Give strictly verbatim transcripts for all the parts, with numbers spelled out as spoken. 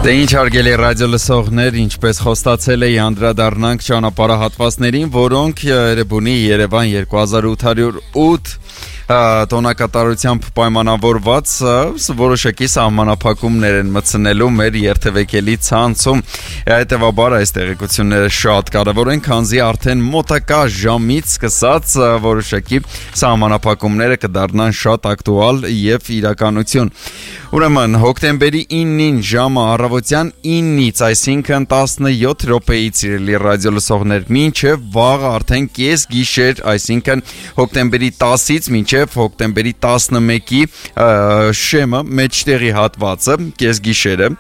Դե ինչ հարգելի ռադիո լսողներ, ինչպես խոստացել էի, անդրադառնանք ճանապարհահատվածներին, որոնք Էրեբունի Երևան երկու հազար ութ ութ տոնակատարությամբ պայմանավորված որոշակի սահմանափակումներ են մտցնելու մեր երթևեկելի ցանցում։ Հետևաբար այս տեղեկությունները շատ կարևոր են, քանզի արդեն մոտակա ժամից սկսած որոշակի սահմանափակումները կդառնան շատ ակտուալ եւ իրականություն։ Ուրեմն հոկտեմբերի իննին ժամը առավոտյան ինից, այսինքն տասնյոթ րոպեից իրելի ռադիո լսողներ, մինչև վաղ արդեն կես գիշեր, այսինքն հոկտեմբերի տասից մինչև հոկտեմբերի տասնմեկի շեմը մեջտեղի հատվածը, կես գիշերը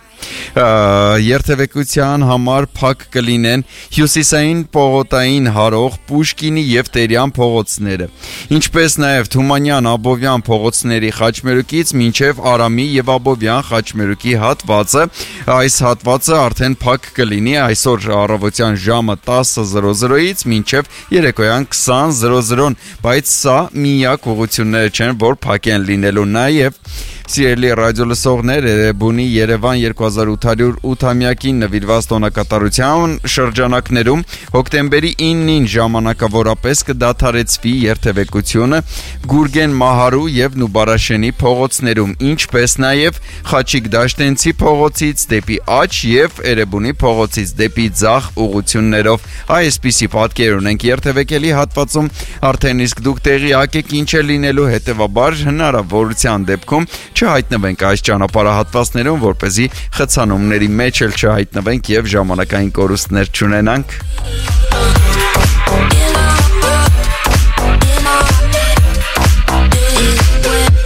երթևեկության համար փակ կլինեն հյուսիսային պողոտային հարող Պուշկինի եւ Տերյան փողոցները, ինչպես նաեւ Թումանյան, Աբովյան փողոցների խաչմերուկից մինչեւ Արամի եւ Աբովյան խաչմերուկի հատվածը, այս հատվածը արդեն փակ կլինի այսօր առավոտյան ժամը տասը մինչեւ երեկոյան քսան, բայց սա միակ ուղղությունները չեն, որ փակ են լինելու նաեւ Սիրելի ռադիո լսողներ, Էրեբունի Երևան երկու հազար ութամյակին նվիրված տոնակատարության շրջանակներում հոկտեմբերի իննին ժամանակավորապես կդադարեցվի երթևեկությունը Գուրգեն Մահարու եւ Նուբարաշենի փողոցներում, ինչպես նաեւ Խաչիկ Դաշտենցի փողոցից դեպի Աջ եւ Էրեբունի փողոցից դեպի Ձախ ուղղություններով։ Այսպիսի պատկեր ունենք երթևեկելի հատվածում, արդեն իսկ դուք տեղյակ եք ինչ է լինելու, հետեւաբար հնարավորության դեպքում չհայտնվենք այս ճանապարհահատվածներում, որպեսզի խցանումների մեջ էլ չհայտնվենք եւ ժամանակային կորուստներ չունենանք։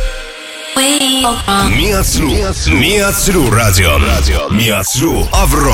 Միացրու, միացրու ռադիոն, միացրու Ավրո